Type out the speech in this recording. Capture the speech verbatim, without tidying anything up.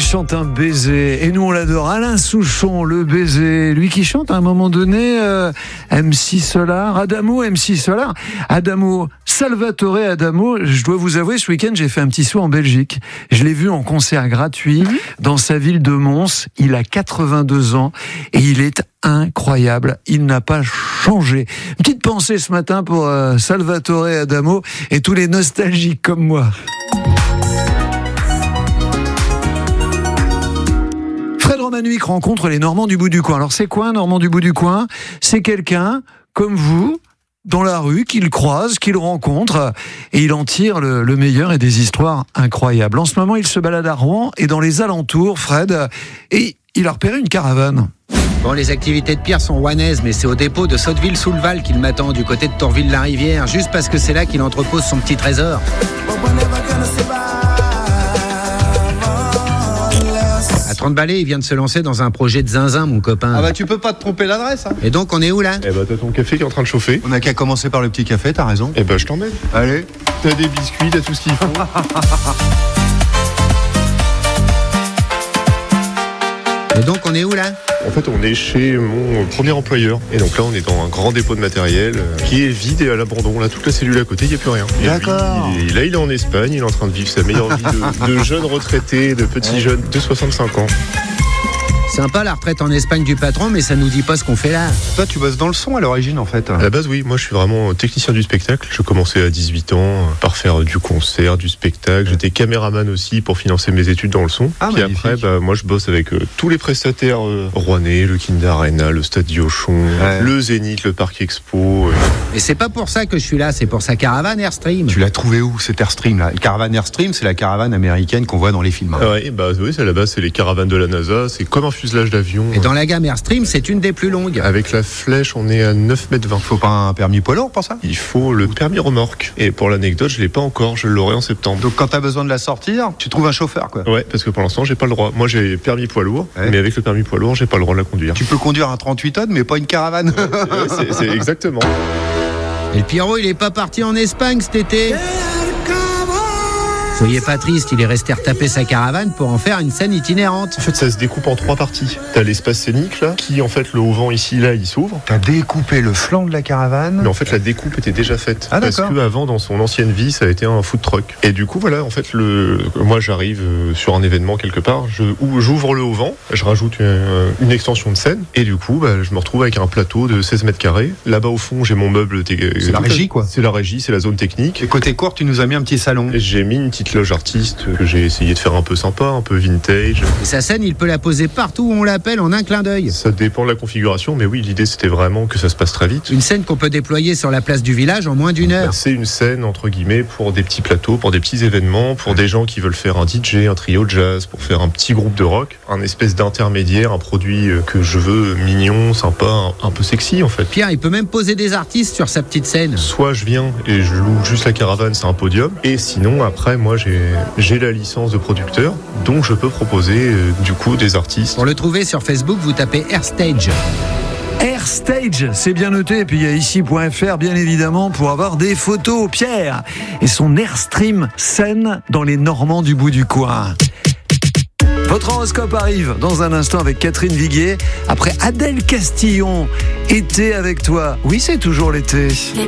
chante un baiser et nous on l'adore. Alain Souchon, le baiser, lui qui chante à un moment donné euh, M C Solar, Adamo, M C Solar, Adamo, Salvatore Adamo. Je dois vous avouer, ce week-end j'ai fait un petit saut en Belgique. Je l'ai vu en concert gratuit mmh. dans sa ville de Mons. Il a quatre-vingt-deux ans et il est incroyable. Il n'a pas changé. Une petite pensée ce matin pour euh, Salvatore Adamo et tous les nostalgiques comme moi. Fred Romanuik rencontre les Normands du bout du coin. Alors c'est quoi un Normand du bout du coin ? C'est quelqu'un comme vous, dans la rue, qu'il croise, qu'il rencontre, et il en tire le, le meilleur et des histoires incroyables. En ce moment, il se balade à Rouen et dans les alentours, Fred, et il a repéré une caravane. Bon, les activités de Pierre sont rouennaises, mais c'est au dépôt de Sotteville-sous-le-Val qu'il m'attend, du côté de Torville-la-Rivière, juste parce que c'est là qu'il entrepose son petit trésor. À trente balais, il vient de se lancer dans un projet de zinzin, mon copain. Ah bah tu peux pas te tromper l'adresse, hein. Et donc, on est où là ? Eh bah t'as ton café qui est en train de chauffer. On a qu'à commencer par le petit café, t'as raison. Eh bah je t'emmène. Allez. T'as des biscuits, t'as tout ce qu'il faut. Et donc, on est où là ? En fait, on est chez mon premier employeur. Et donc là, on est dans un grand dépôt de matériel euh, qui est vide et à l'abandon. Là, toute la cellule à côté, il n'y a plus rien. Et D'accord. lui, il est- là, il est en Espagne. Il est en train de vivre sa meilleure vie de, de jeune retraité, de petit Ouais. jeune de soixante-cinq ans. Sympa la retraite en Espagne du patron, mais ça nous dit pas ce qu'on fait là. Toi, tu bosses dans le son à l'origine, en fait. À la base, oui, moi je suis vraiment technicien du spectacle. Je commençais à dix-huit ans euh, par faire du concert, du spectacle. J'étais caméraman aussi pour financer mes études dans le son. Ah, Puis magnifique. après, bah, moi je bosse avec euh, tous les prestataires euh, rouennais, le Kinder Arena, le Stade Diochon, Ouais. le Zénith, le Parc Expo. euh. Et c'est pas pour ça que je suis là, c'est pour sa caravane Airstream. Tu l'as trouvé où, cet Airstream, là ? Le caravane Airstream, c'est la caravane américaine qu'on voit dans les films. Ah ouais, bah oui, c'est à la base, c'est les caravanes de la NASA. C'est comme un fuselage d'avion. Et dans la gamme Airstream, c'est une des plus longues. Avec la flèche, on est à neuf mètres vingt. Faut pas un permis poids lourd pour ça ? Il faut le permis remorque. Et pour l'anecdote, je l'ai pas encore, je l'aurai en septembre. Donc quand t'as besoin de la sortir, tu trouves un chauffeur, quoi. Ouais, parce que pour l'instant, j'ai pas le droit. Moi, j'ai permis poids lourd, Ouais. mais avec le permis poids lourd, j'ai pas le droit de la conduire. Tu peux conduire un trente-huit tonnes, mais pas une caravane. Ouais, c'est, c'est exactement. Et le Pierrot, il est pas parti en Espagne cet été. Soyez pas triste, il est resté retaper sa caravane pour en faire une scène itinérante. En fait, ça se découpe en trois parties. T'as l'espace scénique, là, qui, en fait, le haut-vent ici, là, il s'ouvre. T'as découpé le flanc de la caravane. Mais en fait, la découpe était déjà faite. Ah, parce d'accord. que avant, dans son ancienne vie, ça a été un food truck. Et du coup, voilà, en fait, le, moi, j'arrive euh, sur un événement quelque part, je, où j'ouvre le haut-vent, je rajoute une, une extension de scène, et du coup, bah, je me retrouve avec un plateau de seize mètres carrés. Là-bas, au fond, j'ai mon meuble. té- C'est la régie, quoi. C'est la régie, c'est la zone technique. Et côté court, tu nous as mis un petit salon. Et j'ai mis une petite loge artiste que j'ai essayé de faire un peu sympa, un peu vintage. Et sa scène, il peut la poser partout où on l'appelle en un clin d'œil. Ça dépend de la configuration, mais oui, l'idée c'était vraiment que ça se passe très vite. Une scène qu'on peut déployer sur la place du village en moins d'une Bah, heure. c'est une scène entre guillemets pour des petits plateaux, pour des petits événements, pour des gens qui veulent faire un D J, un trio de jazz, pour faire un petit groupe de rock, un espèce d'intermédiaire, un produit euh, que je veux mignon, sympa, un, un peu sexy en fait. Pierre, il peut même poser des artistes sur sa petite scène. Soit je viens et je loue juste la caravane, c'est un podium, et sinon après moi j'ai j'ai la licence de producteur, donc je peux proposer euh, du coup des artistes. Pour le trouver sur Facebook, vous tapez Airstage. Airstage, c'est bien noté. Et puis il y a ici point F R, bien évidemment, pour avoir des photos. Pierre et son Airstream scène dans les Normands du bout du coin. Votre horoscope arrive dans un instant avec Catherine Viguier. Après Adèle Castillon, été avec toi. Oui, c'est toujours l'été.